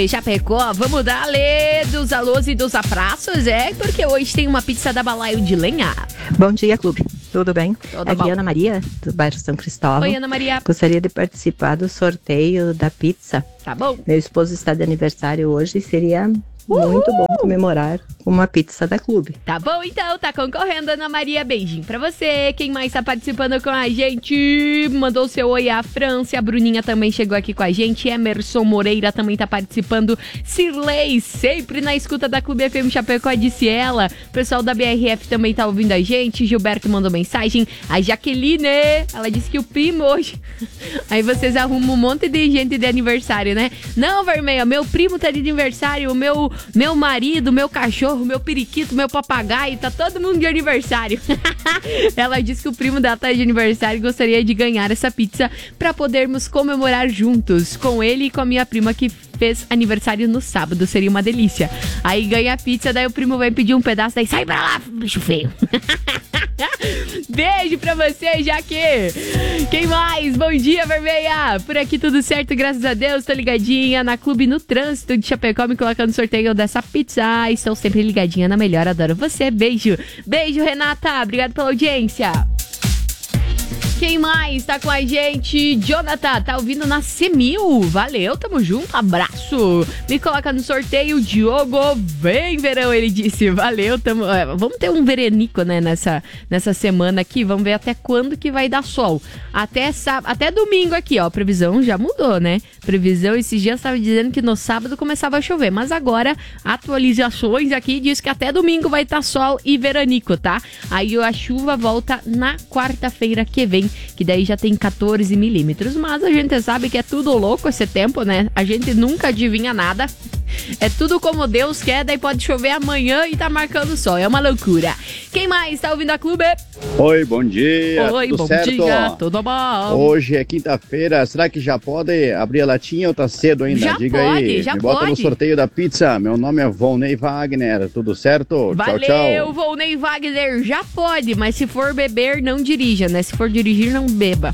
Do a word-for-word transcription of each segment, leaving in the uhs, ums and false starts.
Chapecó, vamos dar lê dos alôs e dos abraços, é? Porque hoje tem uma pizza da Balaio de Lenha. Bom dia, clube. Tudo bem? Tudo Aqui bom. é Ana Maria, do bairro São Cristóvão. Oi, Ana Maria. Gostaria de participar do sorteio da pizza. Tá bom. Meu esposo está de aniversário hoje e seria Uhul. muito bom comemorar com uma pizza da clube. Tá bom, então, tá concorrendo, Ana Maria. Beijinho pra você. Quem mais tá participando com a gente? Mandou seu oi à França. A Bruninha também chegou aqui com a gente. Emerson Moreira também tá participando. Cirlei, sempre na escuta da Clube F M Chapecó, disse ela. O pessoal da B R F também tá ouvindo a gente. Gilberto mandou mensagem. A Jaqueline, ela disse que o primo hoje... Aí vocês arrumam um monte de gente de aniversário, né? Não, Vermelha, meu primo tá de aniversário. O meu, meu marido, meu cachorro, meu periquito, meu papagaio, tá todo mundo de aniversário. Ela disse que o primo dela tá de aniversário e gostaria de ganhar essa pizza pra podermos comemorar juntos com ele e com a minha prima que fez aniversário no sábado. Seria uma delícia. Aí ganha a pizza, daí o primo vai pedir um pedaço, daí sai pra lá, bicho feio. Beijo pra você, Jaque. Quem mais? Bom dia, Vermelha. Por aqui tudo certo, graças a Deus. Tô ligadinha na Clube no Trânsito de Chapecó, me colocando no sorteio dessa pizza. Estou sempre ligadinha na melhor, adoro você. Beijo. Beijo, Renata. Obrigado pela audiência. Quem mais tá com a gente? Jonathan, tá ouvindo na Semil. Valeu, tamo junto, abraço. Me coloca no sorteio, Diogo. Vem, verão, ele disse. Valeu, tamo... É, vamos ter um veranico, né, nessa, nessa semana aqui. Vamos ver até quando que vai dar sol. Até, sá... até domingo aqui, ó. A previsão já mudou, né? Previsão, esses dias tava dizendo que no sábado começava a chover. Mas agora, atualizações aqui diz que até domingo vai estar sol e veranico, tá? Aí a chuva volta na quarta-feira que vem, que daí já tem catorze milímetros, mas a gente sabe que é tudo louco esse tempo, né? A gente nunca adivinha nada. É tudo como Deus quer, daí pode chover amanhã e tá marcando sol. É uma loucura. Quem mais tá ouvindo a Clube? Oi, bom dia. Oi, tudo bom certo? dia. Tudo bom? Hoje é quinta-feira. Será que já pode abrir a latinha ou tá cedo ainda? Já Diga pode, aí. já Me bota pode. no sorteio da pizza. Meu nome é Volney Wagner. Tudo certo? Valeu, tchau, tchau. Volney Wagner. Já pode, mas se for beber, não dirija, né? Se for dirigir, não beba.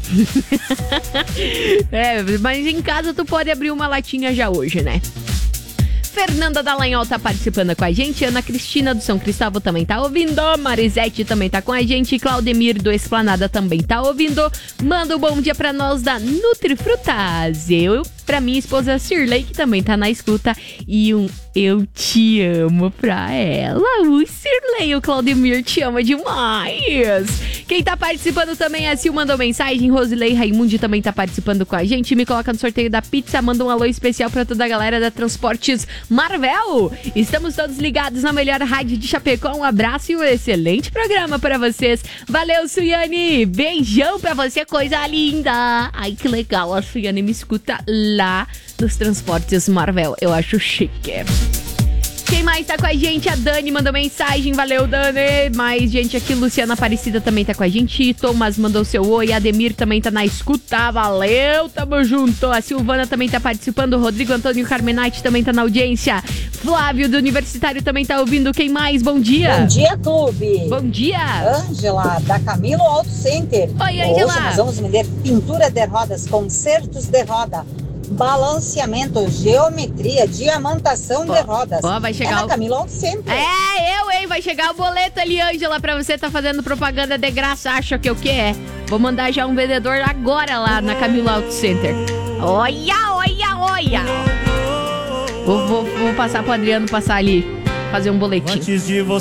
É, mas em casa tu pode abrir uma latinha já hoje, né? Fernanda Dallagnol tá participando com a gente. Ana Cristina do São Cristóvão também tá ouvindo. Marisete também tá com a gente. Claudemir do Esplanada também tá ouvindo. Manda um bom dia pra nós da Nutrifrutas. Eu, pra minha esposa Cirlei, que também tá na escuta. E um eu te amo pra ela. O Cirlei, o Claudemir te ama demais. Quem tá participando também é a Sil, mandou mensagem. Rosilei Raimundi também tá participando com a gente. Me coloca no sorteio da pizza. Manda um alô especial pra toda a galera da Transportes Marvel. Estamos todos ligados na melhor rádio de Chapecó. Um abraço e um excelente programa para vocês. Valeu, Suiane. Beijão pra você, coisa linda. Ai, que legal. A Suiane me escuta lá nos Transportes Marvel. Eu acho chique. Quem mais tá com a gente? A Dani mandou mensagem. Valeu, Dani. Mais gente aqui. Luciana Aparecida também tá com a gente. Thomas mandou seu oi. Ademir também tá na escuta. Valeu, tamo junto. A Silvana também tá participando. Rodrigo Antônio Carmenite também tá na audiência. Flávio do Universitário também tá ouvindo. Quem mais? Bom dia. Bom dia, clube. Bom dia. Ângela, da Camilo Auto Center. Oi, Ângela. Hoje nós vamos vender pintura de rodas, consertos de roda, balanceamento, geometria, diamantação Ó, de rodas. ó, vai chegar é na o- Camilo Auto Center. É, eu, hein? Vai chegar o boleto ali, Ângela, pra você tá fazendo propaganda de graça. Acha que o que é? Vou mandar já um vendedor agora lá na Camilo Auto Center. Olha, olha, olha. Vou, vou, vou passar pro Adriano passar ali, fazer um boletim. Antes de você